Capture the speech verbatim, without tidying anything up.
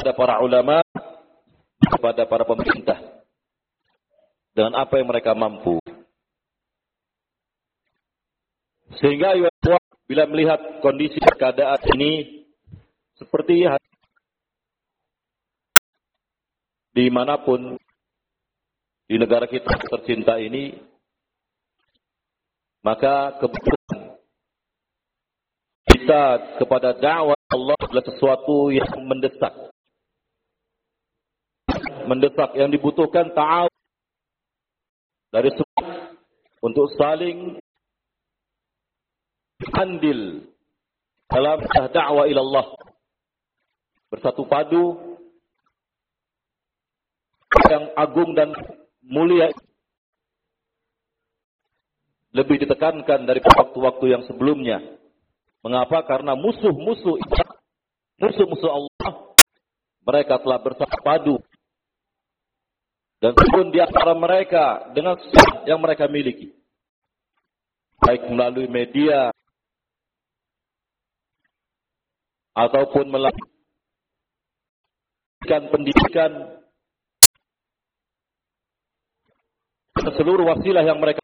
kepada para ulama, kepada para pemerintah dengan apa yang mereka mampu. Sehingga bila melihat kondisi keadaan ini seperti dimanapun di negara kita tercinta ini, maka kebutuhan kita kepada dakwah Allah adalah sesuatu yang mendesak. Mendesak yang dibutuhkan ta'awun dari semua untuk saling andil dalam dakwah ila Allah, bersatu padu yang agung dan mulia, lebih ditekankan dari waktu-waktu yang sebelumnya. Mengapa? Karena musuh-musuh musuh-musuh Allah mereka telah bersatu padu dan turun di antara mereka dengan sah yang mereka miliki, baik melalui media ataupun melalui pendidikan, seluruh wasilah yang mereka